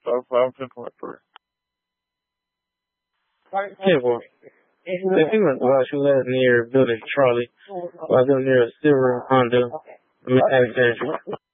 I'm 10.3. Yeah, well, if he went while she was near building Charlie, while they were near a silver Honda, Alexandria.